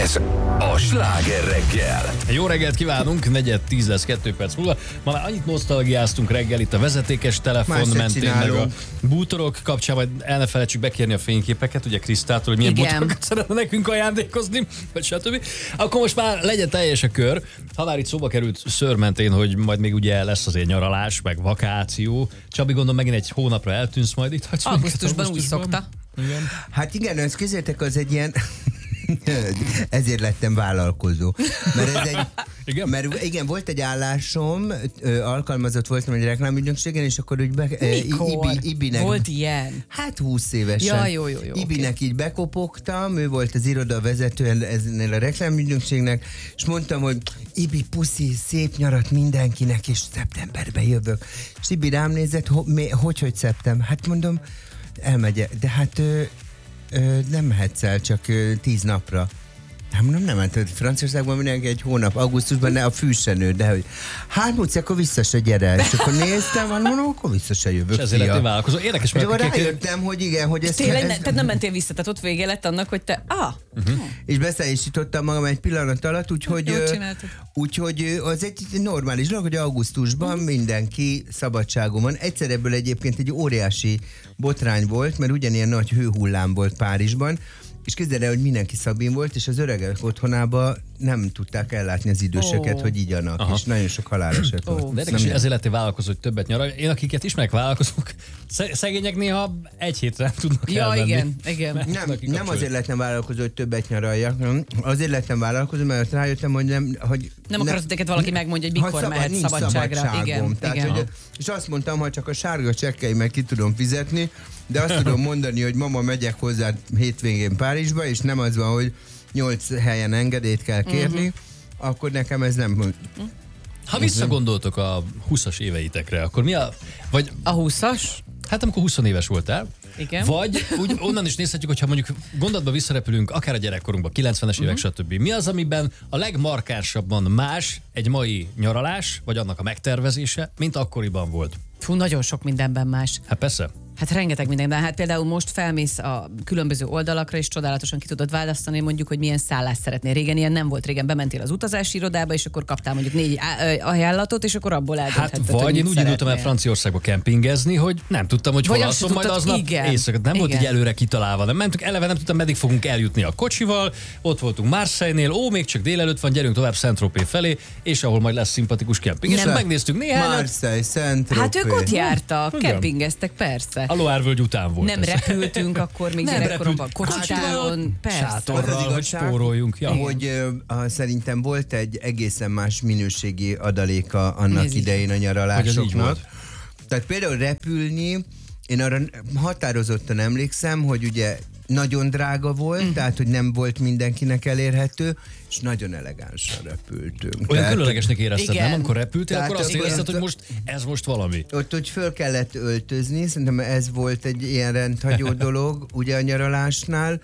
Ez a Sláger reggel. Jó reggelt kívánunk, 9:10 lesz 2 perc múlva. Ma már annyit nosztalgiáztunk reggel itt a vezetékes telefon mentén, meg a bútorok kapcsán, majd el ne felejtsük bekérni a fényképeket, ugye Krisztától, hogy milyen bútorokat szeretne nekünk ajándékozni, vagy stb. Akkor most már legyen teljes a kör. Ha már itt szóba került Szőr mentén, hogy majd még ugye lesz azért nyaralás, meg vakáció. Csabi, gondolom megint egy hónapra eltűnsz majd itt. Augusztusban úgy szokta. Igen. Hát igen, ezt közétek az egy ilyen... Ezért lettem vállalkozó. Mert ez egy... Igen? Mert igen, volt egy állásom, alkalmazott voltam egy reklámügynökségen, és akkor úgy Ibinek... Volt ilyen? Hát 20 évesen. Ja, jó. Ibinek okay. Így bekopogtam, ő volt az iroda vezető ennél a reklámügynökségnek, és mondtam, hogy Ibi, puszi, szép nyarat mindenkinek, és szeptemberben jövök. És Ibi rám nézett, hogy szeptember? Hát mondom, elmegyek, de hát... nem mehetsz el csak 10 napra. Hát mondom, nem mehet. Franciaországban mindenki egy hónap, augusztusban ne a fű se nő, de hogy hát Muci, akkor vissza se gyere. És akkor néztem, mondom, akkor vissza se jövök. És ezért lettél vállalkozó. Érdekes, mert rájöttem, hogy igen, hogy ez... Tényleg, tehát nem mentél vissza, tehát ott vége lett annak, hogy te... És beszállítottam magam egy pillanat alatt, úgyhogy az egy normális dolog, hogy augusztusban mindenki szabadságon van. Egyszer ebből egyébként egy óriási botrány volt, mert ugyanilyen nagy hőhullám volt Párizsban, és képzeld el, hogy mindenki Szabin volt, és az öregek otthonában nem tudták ellátni az időseket, hogy igyanak, és nagyon sok haláleset volt. De érdekes, hogy ezért lettél vállalkozó, hogy többet nyaralj. Én, akiket ismerek vállalkozók, szegények néha egy hétre nem tudnak elmenni. Igen. Nem azért lettem vállalkozó, hogy többet nyaraljak, azért lettem vállalkozó, mert rájöttem, hogy nem akarod, hogy valaki megmondja, hogy mikor mehet szabadságra. Igen. És azt mondtam, hogy csak a sárga csekkeimet ki tudom fizetni, de azt tudom mondani, hogy mama megyek hozzá hétvégén Párizsba, és nem az van, hogy 8 helyen engedélyt kell kérni, akkor nekem ez nem... Ha visszagondoltok a 20-as éveitekre, akkor mi a... Vagy a 20-as? Hát amikor 20 éves voltál. Igen. Vagy úgy onnan is nézhetjük, hogyha mondjuk gondolatba visszarepülünk, akár a gyerekkorunkban, 90-es évek, stb. Mi az, amiben a legmarkánsabban más egy mai nyaralás, vagy annak a megtervezése, mint akkoriban volt? Fú, nagyon sok mindenben más. Hát persze. Hát rengeteg mindenben. Hát például most felmész a különböző oldalakra, és csodálatosan ki tudod választani, mondjuk, hogy milyen szállást szeretnél. Régen ilyen nem volt. Régen bementél az utazási irodába, és akkor kaptál mondjuk 4 ajánlatot, és akkor abból eldönthetted, hát vagy én úgy indultam el Franciaországba kempingezni, hogy nem tudtam, hogy hol alszom majd aznap éjszaka. Nem volt így előre kitalálva. Nem mentünk eleve, nem tudtam, meddig fogunk eljutni a kocsival. Ott voltunk Marseille-nél, még csak délelőtt van, gyerünk tovább Saint-Tropez felé, és ahol majd lesz szimpatikus kemping. És megnéztük néhány. Marseille, Saint-Tropez. Hát ők ott jártak, kempingeztek, persze. A Loire-völgy után volt. Nem repültünk akkor még gyerekkoromban, kocsitálon, persze. Sátorral, hogy spóroljunk. Hogy szerintem volt egy egészen más minőségi adaléka annak idején a nyaralásoknak. Tehát például repülni, én arra határozottan emlékszem, hogy ugye nagyon drága volt, tehát hogy nem volt mindenkinek elérhető, és nagyon elegánsan repültünk. Olyan különlegesnek érezted, nem? Amikor repültél, akkor azt érezted, hogy most ez most valami. Ott, hogy föl kellett öltözni, szerintem ez volt egy ilyen rendhagyó dolog, ugye a nyaralásnál.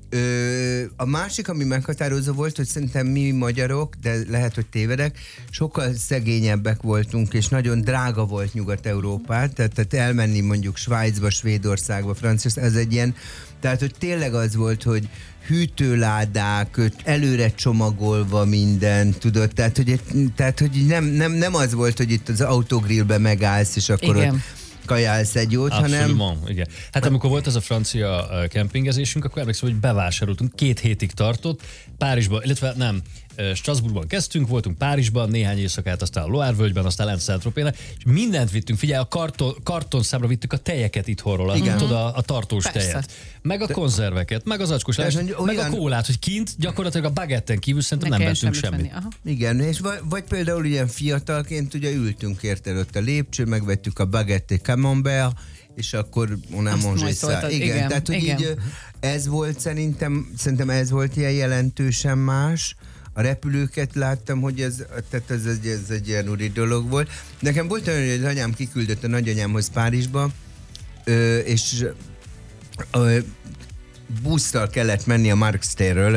A másik, ami meghatározó volt, hogy szerintem mi magyarok, de lehet, hogy tévedek, sokkal szegényebbek voltunk, és nagyon drága volt Nyugat-Európát, tehát elmenni mondjuk Svájcba, Svédországba, Franciaországba, ez egy ilyen, tehát hogy tényleg az volt, hogy hűtőládák, előre csomagolva minden, tudod, tehát hogy nem az volt, hogy itt az autogrillbe megállsz, és akkor ott kajálsz egy jót, hanem... Igen. Hát amikor volt ez a francia kempingezésünk, akkor emlékszem, hogy bevásároltunk, 2 hétig tartott, Párizsban, illetve nem, Strasbourgban kezdtünk, voltunk Párizsban, néhány éjszakát, aztán a Loire-völgyben, aztán lent Saint-Tropez-en, és mindent vittünk, figyelj, a kartonszámra vittük a tejeket itthonról, a tartós tejet, meg a konzerveket, meg az acskos meg a kólát, hogy kint gyakorlatilag a bagetten kívül szerintem nem vettünk semmit. Igen, és vagy például ilyen fiatalként ugye ültünk érted ott a lépcső, megvettük a baguette camembert, és akkor on manger ça. Igen, tehát hogy így ez volt szerintem ez volt ilyen jelentősen más. A repülőket láttam, hogy ez egy ilyen úri dolog volt. Nekem volt olyan, hogy az anyám kiküldött a nagyanyámhoz Párizsba, és busszal kellett menni a Marx térről,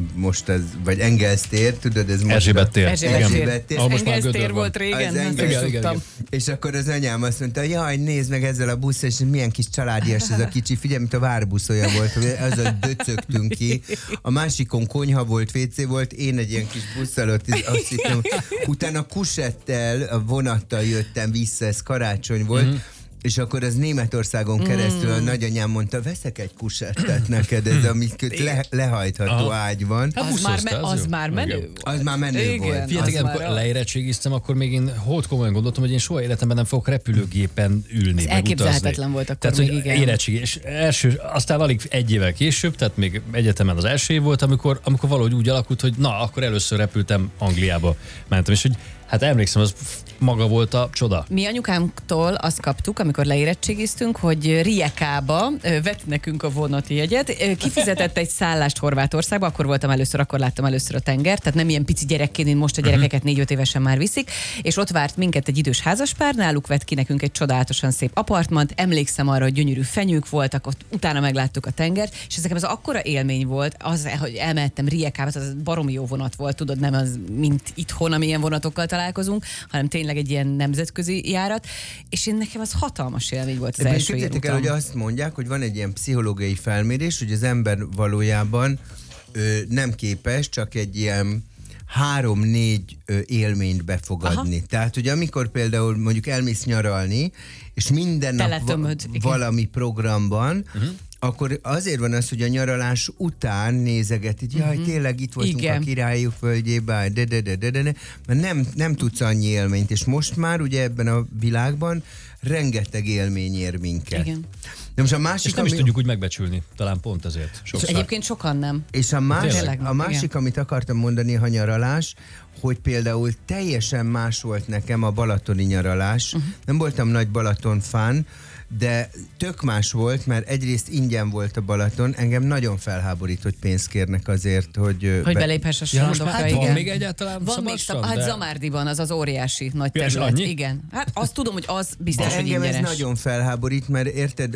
vagy Engels tér, tudod, ez most Erzsébet tér. Erzsébet tér. Engels tér volt régen, igen. És akkor az anyám azt mondta, jaj, nézd meg ezzel a busszal, és milyen kis családias ez a kicsi, figyelj, mint a várbusz olyan volt, azzal döcögtünk ki. A másikon konyha volt, WC volt, én egy ilyen kis busszal ott, azt hittem, utána kusettel, a vonattal jöttem vissza, ez karácsony volt, és akkor az Németországon keresztül a nagyanyám mondta, veszek egy kusettet neked, ez amit lehajtható ágy van. Az már menő volt. Az már menő volt. Figyeljetek, amikor leérettségiztem, akkor még én komolyan gondoltam, hogy én soha életemben nem fogok repülőgépen ülni. Ez elképzelhetetlen volt akkor tehát, még, igen. Érettségi. És aztán alig egy évvel később, tehát még egyetemen az első év volt, amikor valahogy úgy alakult, hogy na, akkor először repültem Angliába. Mentem, és hogy hát emlékszem, az maga volt a csoda. Mi anyukámtól azt kaptuk, amikor leérettségiztünk, hogy Rijekába vett nekünk a vonati jegyet, kifizetett egy szállást Horvátországba, akkor láttam először a tenger, tehát nem ilyen pici gyerekként, mint most a gyerekeket 4-5 évesen már viszik, és ott várt minket egy idős házaspár, náluk vett ki nekünk egy csodálatosan szép apartmant, emlékszem arra, hogy gyönyörű fenyők voltak, ott utána megláttuk a tengert, és ez nekem az akkora élmény volt, az, hogy elmehettem Rijekába, az baromi jó vonat volt, tudod, nem az, mint itthon, amilyen vonatokkal találkozunk, hanem tényleg egy ilyen nemzetközi járat, és nekem az hatalmas élmény volt az első ilyen utam. Hogy azt mondják, hogy van egy ilyen pszichológiai felmérés, hogy az ember valójában nem képes csak egy ilyen 3-4 élményt befogadni. Aha. Tehát, hogy amikor például mondjuk elmész nyaralni, és minden nap valami programban, akkor azért van az, hogy a nyaralás után nézeget, így, jaj, tényleg itt voltunk a Királyok Völgyében, mert nem tudsz annyi élményt, és most már ugye ebben a világban rengeteg élmény ér minket. Igen. De most a másik, és nem is tudjuk úgy megbecsülni, talán pont ezért. És egyébként sokan nem. És a másik amit akartam mondani, ha nyaralás, hogy például teljesen más volt nekem a balatoni nyaralás. Nem voltam nagy Balaton fan, de tök más volt, mert egyrészt ingyen volt a Balaton, engem nagyon felháborít, hogy pénzt kérnek azért, hogy beléphess a strandokra. Hát van még egyáltalán van még de... Zamárdiban, az óriási nagy terület. Igen. Hát azt tudom, hogy az biztos, hogy ingyenes. Engem ez nagyon felháborít, mert érted,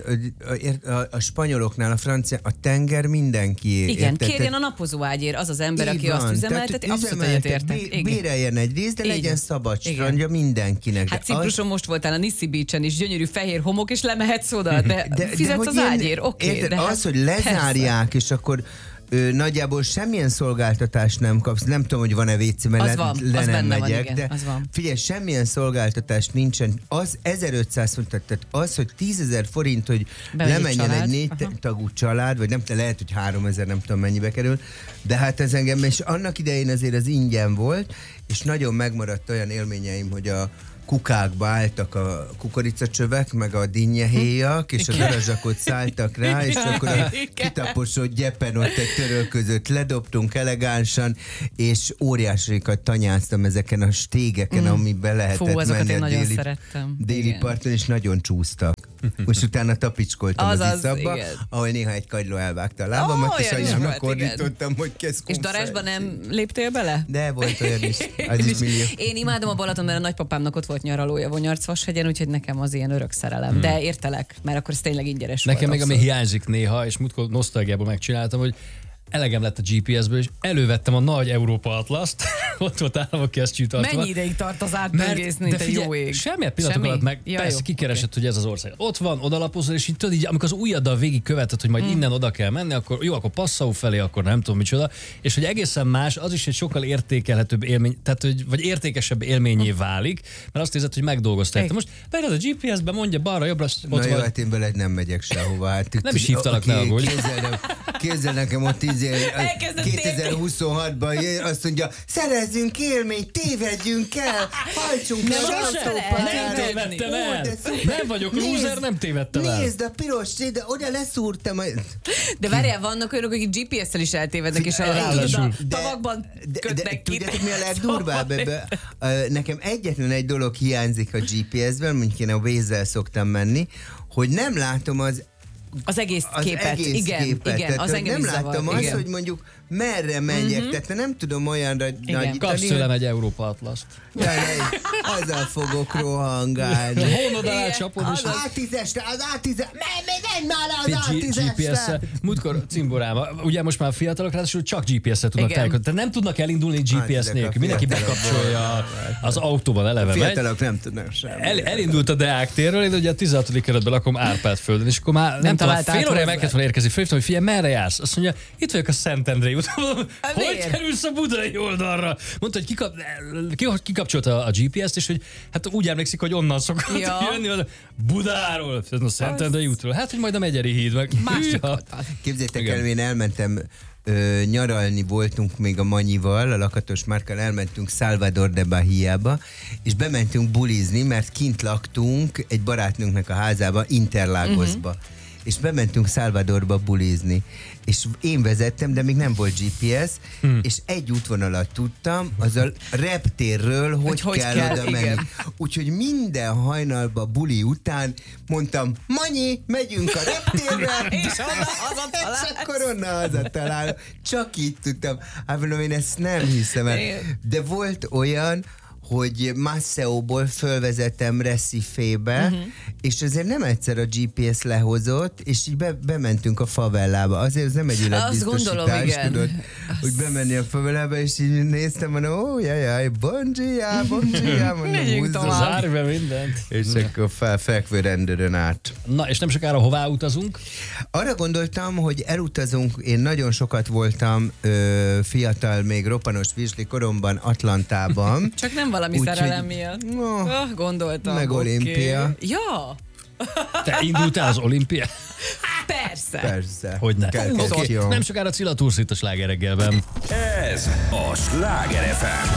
a spanyoloknál, a francia, a tenger mindenkié. Igen, kérjen a napozóágyért az az ember, aki azt üzemelteti, abszolút egyetértek. Béreljen egy részt, de legyen szabad strandja mindenkinek. Hát Cipruson most voltál a Niszi Beach-en is, gyönyörű fehér homok, és lemehetsz oda, de fizetsz az ágyért, oké. Az, hogy lezárják, és akkor nagyjából semmilyen szolgáltatást nem kapsz. Nem tudom, hogy van-e WC, mert nem megyek, de figyelj, semmilyen szolgáltatást nincsen. Az 1500 forint, tehát az, hogy 10 000 forint, hogy lemenjen egy 4 tagú család, vagy nem lehet, hogy 3000, nem tudom mennyibe kerül, de hát ez engem, és annak idején azért az ingyen volt, és nagyon megmaradt olyan élményeim, hogy a kukákba álltak a kukoricacsövek, meg a dinnyehéjak, és az arazsakot szálltak rá, és akkor a kitaposott gyepen ott egy töröl között ledobtunk elegánsan, és óriásikat tanyáztam ezeken a stégeken, amiben lehetett menni a déli parton, és nagyon csúsztak. Most utána tapicskoltam az iszabba, ahol néha egy kagyló elvágta a lábamat, és anyámnak ordítottam, hogy kezd. És Darázsba nem léptél bele? De volt olyan is. Az is millió. Én imádom a Balaton, mert a nagypapámnak ott volt nyaralója Vonyarc-Vashegyen, úgyhogy nekem az ilyen örök szerelem. De értelek, mert akkor ez tényleg ingyenes volt. Nekem még ami hiányzik néha, és múltkor nosztalgiából megcsináltam, hogy elegem lett a GPS-ből, és elővettem a nagy Európa Atlaszt, ott volt államok kesztyűtartva. Mennyi ideig tart az átböngészni, te jó ég? Semmilyen pillanatok alatt meg persze kikeresett, hogy ez az ország. Ott van, odalapozol, és így tudod, így, amikor az ujjaddal végig követed, hogy majd innen oda kell menni, akkor jó, akkor Passau felé, akkor nem tudom micsoda, és hogy egészen más, az is egy sokkal értékelhetőbb élmény, tehát vagy értékesebb élményé válik, mert azt érzed, hogy megdolgozták. Most beírod a GPS-be, mondja balra, jobbra, ott vagy. Na jó, hát én veled nem megyek sehova. Hát, nem is hívtalak, ne aggódj. Képzeld nekem ott 2026-ban azt mondja, szerezzünk élményt, tévedjünk el, hajtsunk el, nem tévedtem el. Nem vagyok lúzer, nem tévedtem el. Nézd, a piros, de oda leszúrtam. De várjál, vannak olyanok, akik GPS-szel is eltévednek, és a tavakban kötnek ki. Tudjátok, mi a legdurvább ebben? Nekem egyetlen egy dolog hiányzik a GPS-ben, mondjuk én a Waze-zel szoktam menni, hogy nem látom az egész képet. Igen, képet. igen, az engem nem is láttam zavar. azt, hogy mondjuk merre menjek, tehát nem tudom olyanra nagyítani. Kapsz tőlem egy Európa Atlaszt. Azzal fogok rohangálni. Hónod alá csapod, és az A10-es, menj már az A10-esre! GPS-szel. Múltkor cimborába, ugye most már fiatalok ráadásul csak GPS-szel tudnak Igen. tájékozni. Tehát nem tudnak elindulni GPS ezek a nélkül. Mindenki fiatalok bekapcsolja az autóban, eleve megy. Fiatalok nem tudnak semmi. Elindult a Deák térről, én ugye a 16. kerületben lakom Árpád-földön, és akkor már nem tudom, talált fél át órája hozzá. meg kellett volna érkezni. Fölhívtam, hogy figyelj, merre jársz? Azt mondja, itt vagyok a Szentendrei úton. Hogy miért? kerülsz a budai oldalra? Mondta, hogy kikapcsolta a GPS-t, és hogy hát úgy emlékszik, hogy onnan szokott jönni, az Budáról, a Szentendrei útról. Hát, hogy majd a Megyeri híd meg. Képzeljétek Igen. el, én elmentem nyaralni, voltunk még a Manyival, a Lakatos Márkkal, elmentünk Salvador de Bahiába, és bementünk bulizni, mert kint laktunk egy barátnőnknek a házába, Interlagosba. És bementünk Salvadorba bulizni. És én vezettem, de még nem volt GPS, és egy útvonalat tudtam, az a reptérről, hogy kell oda menni. igen. Úgyhogy minden hajnalba buli után mondtam, Manyi, megyünk a reptérre, és akkor onnan hazatalálom. Csak így tudtam. Hát mondom, én ezt nem hiszem el. De volt olyan, hogy Maceióból fölvezettem Recifébe, és azért nem egyszer a GPS lehozott, és így bementünk a favellába. Azért ez nem egy életbiztosítás, tudod, hogy bemenni a favellába, és így néztem, mondom, jajjaj, bon dia, Megyünk mondom, tovább. Zárj be mindent. és akkor felfekvő rendőrön át. Na, és nem sokára hová utazunk? Arra gondoltam, hogy elutazunk, én nagyon sokat voltam fiatal, még roppanos virsli koromban Atlantában. Csak nem valami Úgyhogy- szerelem miatt. Gondoltam. Meg oké. olimpia. Ja, Te indultál az olimpián? persze. Persze. Hogyne. Kelkedj, Oké, jó. nem sokára Cilla Tursz itt a Sláger reggelben. Ez a Sláger FM.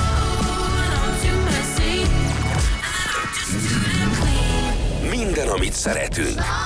Minden, amit szeretünk.